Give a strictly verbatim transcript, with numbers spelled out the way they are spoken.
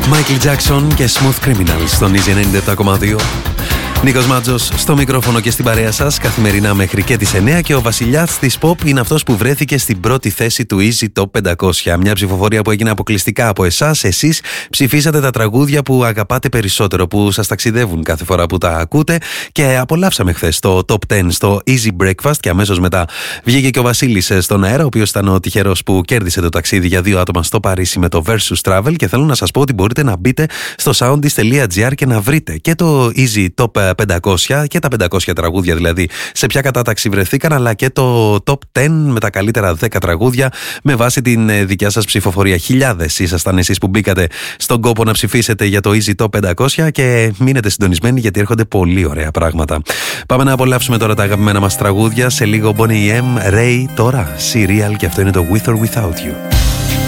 Michael Jackson και Smooth Criminal στον Easy ενενήντα επτά κόμμα δύο. Νίκος Μάτζος στο μικρόφωνο και στην παρέα σας καθημερινά μέχρι και τις εννιά, και ο βασιλιάς της pop είναι αυτός που βρέθηκε στην πρώτη θέση του Easy Top πεντακόσια. Μια ψηφοφορία που έγινε αποκλειστικά από εσάς. Εσείς ψηφίσατε τα τραγούδια που αγαπάτε περισσότερο, που σας ταξιδεύουν κάθε φορά που τα ακούτε, και απολαύσαμε χθες το Top δέκα στο Easy Breakfast, και αμέσως μετά βγήκε και ο Βασίλης στον αέρα, ο οποίος ήταν ο τυχερός που κέρδισε το ταξίδι για δύο άτομα στο Παρίσι με το Versus Travel. Και θέλω να σας πω ότι μπορείτε να μπείτε στο soundist τελεία gr και να βρείτε και το Easy Top πεντακόσια και τα πεντακόσια τραγούδια, δηλαδή σε ποια κατάταξη βρεθήκαν, αλλά και το Top δέκα με τα καλύτερα δέκα τραγούδια με βάση την δικιά σας ψηφοφορία. Χιλιάδες ήσασταν εσείς που μπήκατε στον κόπο να ψηφίσετε για το Easy Top πεντακόσια, και μείνετε συντονισμένοι γιατί έρχονται πολύ ωραία πράγματα. Πάμε να απολαύσουμε τώρα τα αγαπημένα μας τραγούδια. Σε λίγο Bonnie M, Ray, τώρα Serial, και αυτό είναι το With or Without You.